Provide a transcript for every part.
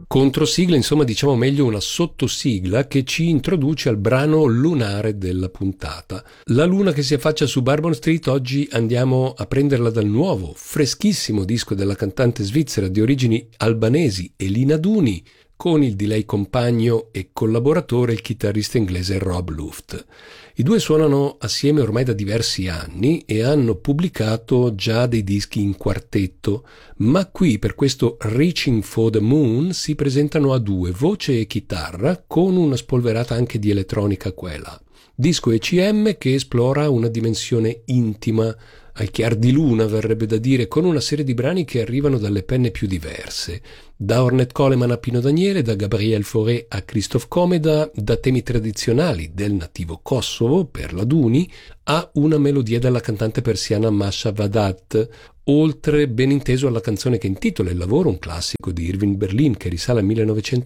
Controsigla, insomma, diciamo meglio una sottosigla che ci introduce al brano lunare della puntata. La luna che si affaccia su Bourbon Street, oggi andiamo a prenderla dal nuovo, freschissimo disco della cantante svizzera di origini albanesi Elina Duni, con il di lei compagno e collaboratore il chitarrista inglese Rob Luft. I due suonano assieme ormai da diversi anni e hanno pubblicato già dei dischi in quartetto, ma qui per questo Reaching for the Moon si presentano a due, voce e chitarra, con una spolverata anche di elettronica qua e là. Disco ECM che esplora una dimensione intima, al chiar di luna verrebbe da dire, con una serie di brani che arrivano dalle penne più diverse, da Ornette Coleman a Pino Daniele, da Gabriel Fauré a Christophe Comeda, da temi tradizionali del nativo Kosovo per la Duni a una melodia della cantante persiana Masha Vadat, oltre ben inteso alla canzone che intitola il lavoro, un classico di Irving Berlin che risale al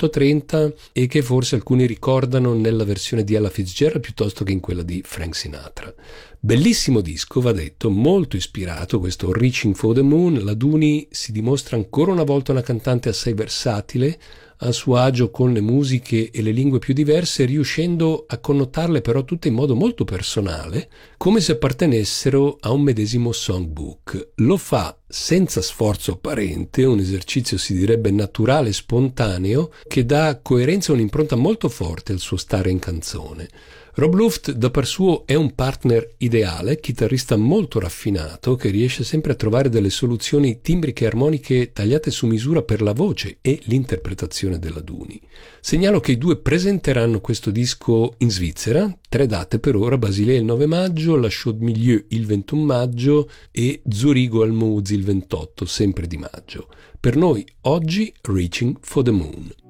1930 e che forse alcuni ricordano nella versione di Ella Fitzgerald piuttosto che in quella di Frank Sinatra. Bellissimo disco, va detto, molto ispirato questo Reaching for the Moon. La Duni si dimostra ancora una volta una cantante assai versatile, a suo agio con le musiche e le lingue più diverse, riuscendo a connotarle però tutte in modo molto personale, come se appartenessero a un medesimo songbook. Lo fa senza sforzo apparente, un esercizio si direbbe naturale e spontaneo, che dà coerenza e un'impronta molto forte al suo stare in canzone. Rob Luft da per suo è un partner ideale, chitarrista molto raffinato che riesce sempre a trovare delle soluzioni timbriche e armoniche tagliate su misura per la voce e l'interpretazione della Duni. Segnalo che i due presenteranno questo disco in Svizzera, 3 date per ora: Basilea il 9 maggio, la Chaude Milieu il 21 maggio e Zurigo al Muz il 28, sempre di maggio. Per noi oggi Reaching for the Moon.